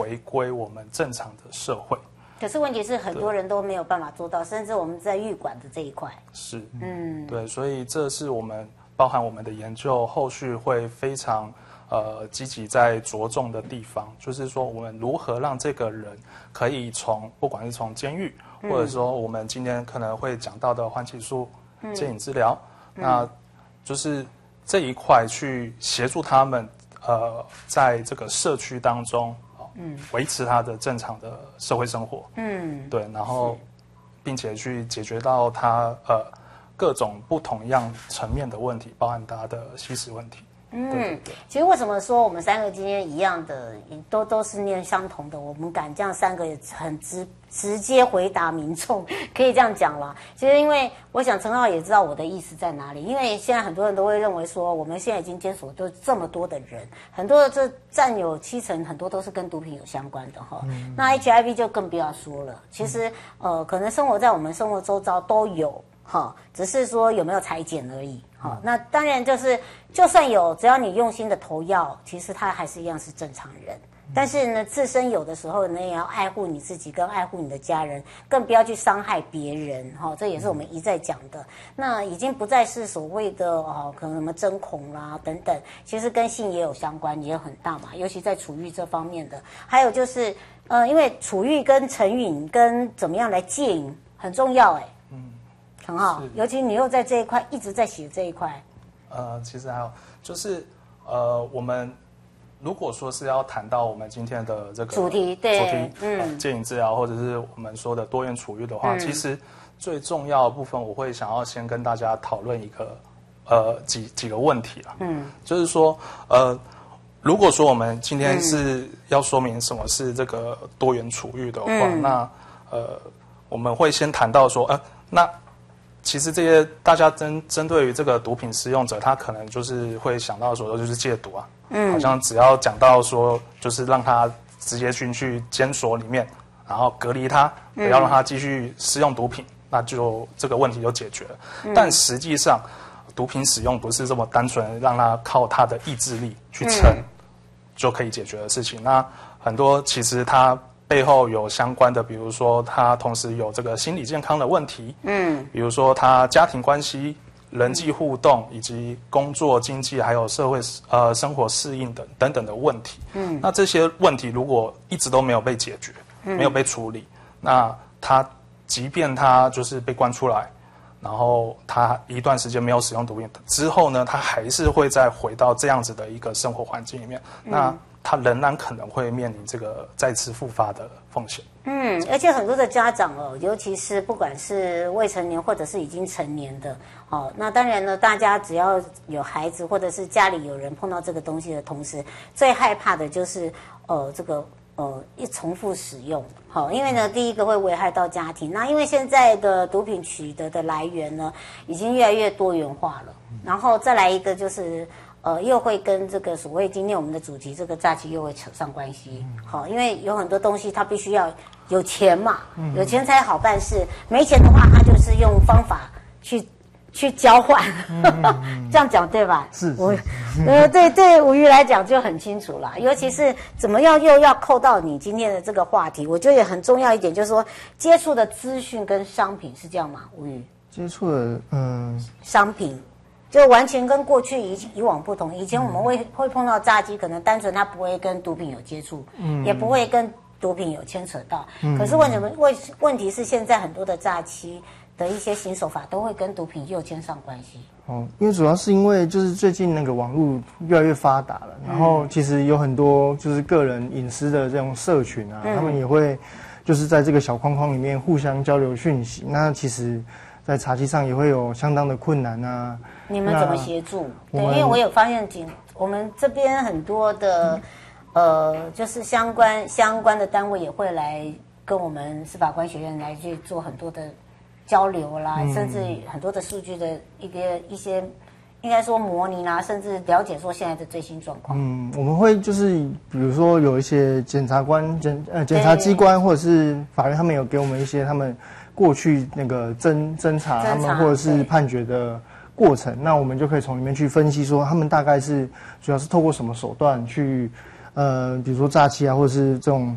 回归我们正常的社会。 可是问题是，很多人都没有办法做到，甚至我们在预管的这一块。 是，对，所以这是我们包含我们的研究后续会非常积极在着重的地方，就是说我们如何让这个人可以不管是从监狱，或者说我们今天可能会讲到的缓起诉、戒瘾治疗，那就是这一块去协助他们在这个社区当中，维持他的正常的社会生活，对，然后并且去解决到他各种不同样层面的问题，包含他的吸食问题。对， 其实为什么说我们三个今天一样的，都是念相同的，我们敢这样三个很直接回答民众，可以这样讲啦。其实因为我想陈浩也知道我的意思在哪里，因为现在很多人都会认为说，我们现在已经监所都这么多的人，很多的这占有70%，很多都是跟毒品有相关的哈。那 HIV 就更不要说了，其实可能生活在我们生活周遭都有。只是说有没有裁剪而已。那当然就算有，只要你用心的投药，其实他还是一样是正常人。但是呢，自身有的时候呢，也要爱护你自己，跟爱护你的家人，更不要去伤害别人。这也是我们一再讲的。那已经不再是所谓的可能什么针孔啦等等，其实跟性也有相关，也很大嘛。尤其在处遇这方面的，还有就是因为处遇跟成瘾跟怎么样来戒瘾很重要很好，尤其你又在这一块一直在写这一块。 其实还有就是我们如果说是要谈到我们今天的这个主题， 戒瘾治疗或者是我们说的多元处遇的话，其实最重要的部分，我会想要先跟大家讨论一个几个问题啦。就是说如果说我们今天是要说明什么是这个多元处遇的话，那我们会先谈到说那其实这些大家针对于这个毒品使用者，他可能就是会想到说就是戒毒啊，好像只要讲到说就是让他直接进去监所里面，然后隔离他，不要让他继续使用毒品，那就这个问题就解决了。但实际上，毒品使用不是这么单纯让他靠他的意志力去撑就可以解决的事情。那很多其实他背后有相关的，比如说他同时有这个心理健康的问题，比如说他家庭关系、人际互动以及工作、经济还有社会生活适应等等的问题。那这些问题如果一直都没有被解决，没有被处理，那他即便他就是被关出来，然后他一段时间没有使用毒品之后呢，他还是会再回到这样子的一个生活环境里面。那他仍然可能会面临这个再次复发的风险。 而且很多的家长尤其是不管是未成年或者是已经成年的，那当然呢，大家只要有孩子或者是家里有人碰到这个东西的同时，最害怕的就是这个一重复使用。因为呢，第一个会危害到家庭。那因为现在的毒品取得的来源呢，已经越来越多元化了。然后再来一个就是又会跟这个所谓今天我们的主题这个诈欺又会扯上关系。因为有很多东西它必须要有钱嘛，有钱才好办事，没钱的话，他就是用方法去交换，这样讲对吧？ 是对吴瑜来讲就很清楚啦。尤其是怎么样又要扣到你今天的这个话题，我觉得也很重要一点，就是说接触的资讯跟商品是这样吗？吴瑜接触的商品。就完全跟过去以往不同。以前我们会碰到诈欺，可能单纯他不会跟毒品有接触，也不会跟毒品有牵扯到。可是问题是现在很多的诈欺的一些新手法都会跟毒品又牵上关系。 因为主要是因为就是最近那个网络越来越发达了，然后其实有很多就是个人隐私的这种社群啊，他们也会就是在这个小框框里面互相交流讯息。那其实在查缉上也会有相当的困难啊。 你们怎么协助？对，因为我有发现我们这边很多的就是相关的单位也会来跟我们司法官学院来去做很多的交流啦，甚至很多的数据的一些应该说模拟啦，甚至了解说现在的最新状况。 我们会就是比如说有一些检察机关或者是法院，他们有给我们一些他们过去那个侦查他们或者是判决的过程，那我们就可以从里面去分析说他们大概是主要是透过什么手段去比如说诈欺啊，或者是这种